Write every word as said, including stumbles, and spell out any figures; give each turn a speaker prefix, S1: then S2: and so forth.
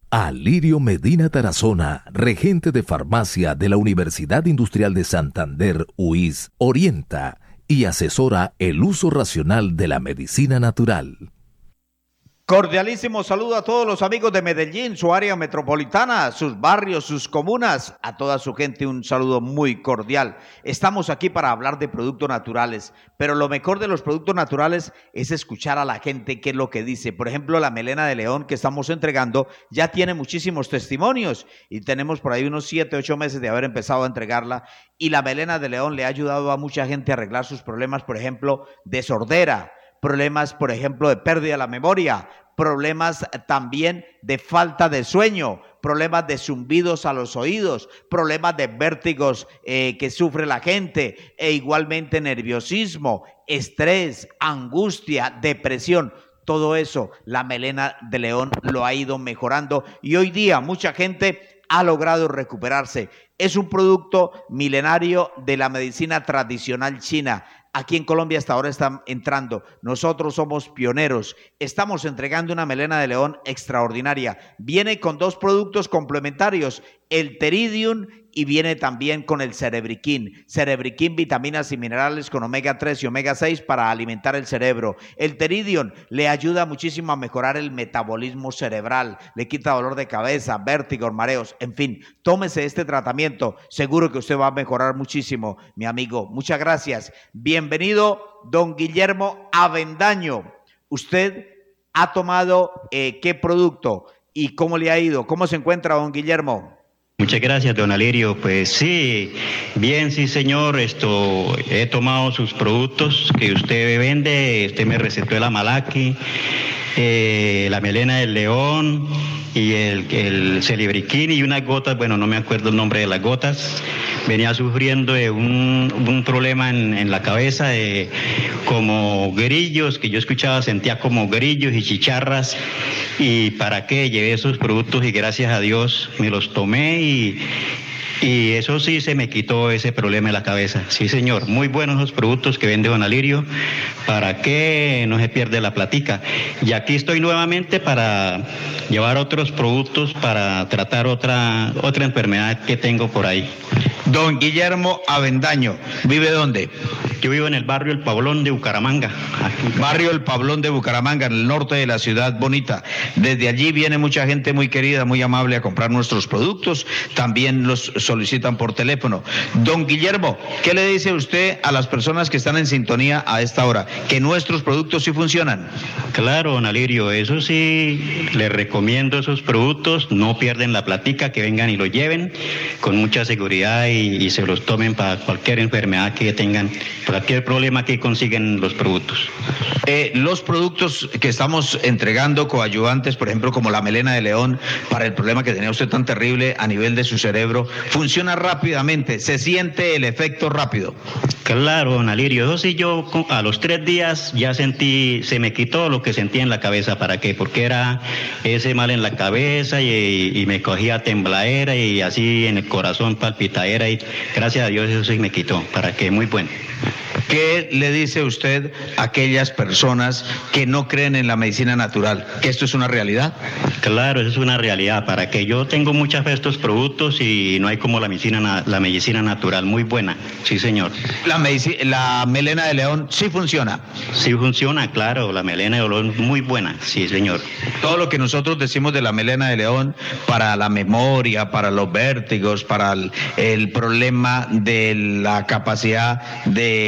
S1: Alirio Medina Tarazona, regente de farmacia de la Universidad Industrial de Santander, U I S, orienta y asesora el uso racional de la medicina natural.
S2: Cordialísimo saludo a todos los amigos de Medellín, su área metropolitana, sus barrios, sus comunas, a toda su gente un saludo muy cordial. Estamos aquí para hablar de productos naturales, pero lo mejor de los productos naturales es escuchar a la gente qué es lo que dice. Por ejemplo, la melena de león que estamos entregando ya tiene muchísimos testimonios y tenemos por ahí unos siete, ocho meses de haber empezado a entregarla, y la melena de león le ha ayudado a mucha gente a arreglar sus problemas, por ejemplo, de sordera, problemas, por ejemplo, de pérdida de la memoria, problemas también de falta de sueño, problemas de zumbidos a los oídos, problemas de vértigos eh, que sufre la gente, e igualmente nerviosismo, estrés, angustia, depresión. Todo eso, la melena de león lo ha ido mejorando y hoy día mucha gente ha logrado recuperarse. Es un producto milenario de la medicina tradicional china. Aquí en Colombia hasta ahora están entrando. Nosotros somos pioneros. Estamos entregando una melena de león extraordinaria. Viene con dos productos complementarios, el Teridium y viene también con el Cerebriquín. Cerebriquín, vitaminas y minerales con omega tres y omega seis para alimentar el cerebro. El Teridium le ayuda muchísimo a mejorar el metabolismo cerebral, le quita dolor de cabeza, vértigos, mareos, en fin. Tómese este tratamiento, seguro que usted va a mejorar muchísimo, mi amigo. Muchas gracias. Bienvenido, don Guillermo Avendaño. ¿Usted ha tomado eh, qué producto y cómo le ha ido? ¿Cómo se encuentra, don Guillermo?
S3: Muchas gracias, don Alirio. Pues sí, bien, sí, señor. Esto, he tomado sus productos que usted vende. Usted me recetó el Amalaki, eh, la melena del león y el, el Cerebriquín y unas gotas, bueno, no me acuerdo el nombre de las gotas. Venía sufriendo de un, un problema en, en la cabeza, de como grillos, que yo escuchaba, sentía como grillos y chicharras. ¿Y para qué? Llevé esos productos y gracias a Dios me los tomé y, y eso sí se me quitó ese problema en la cabeza. Sí, señor, muy buenos los productos que vende don Alirio, para que no se pierde la platica. Y aquí estoy nuevamente para llevar otros productos para tratar otra, otra enfermedad que tengo por ahí.
S2: Don Guillermo Avendaño, ¿vive dónde?
S3: Yo vivo en el barrio El Pablón de Bucaramanga.
S2: Barrio El Pablón de Bucaramanga, en el norte de la ciudad bonita. Desde allí viene mucha gente muy querida, muy amable a comprar nuestros productos. También los solicitan por teléfono. Don Guillermo, ¿qué le dice usted a las personas que están en sintonía a esta hora? ¿Que nuestros productos sí funcionan?
S3: Claro, don Alirio, eso sí, les recomiendo esos productos. No pierden la platica, que vengan y lo lleven con mucha seguridad y, y se los tomen para cualquier enfermedad que tengan, cualquier problema que consiguen los productos.
S2: Eh, los productos que estamos entregando, coadyuvantes, por ejemplo, como la melena de león, para el problema que tenía usted tan terrible a nivel de su cerebro, funciona rápidamente, se siente el efecto rápido.
S3: Claro, don Alirio, eso sí, yo a los tres días ya sentí, se me quitó lo que sentía en la cabeza. ¿Para qué? Porque era ese mal en la cabeza y, y me cogía tembladera y así en el corazón palpitadera y gracias a Dios eso sí me quitó. ¿Para qué? Muy bueno.
S2: ¿Qué le dice usted a aquellas personas que no creen en la medicina natural? ¿Que esto es una realidad?
S3: Claro, eso es una realidad. Para que yo tengo mucha fe de estos productos y no hay como la medicina, la medicina natural, muy buena. Sí, señor.
S2: La, medici- la melena de león sí funciona.
S3: Sí funciona, claro, la melena de león muy buena, sí, señor.
S2: Todo lo que nosotros decimos de la melena de león para la memoria, para los vértigos, para el, el problema de la capacidad de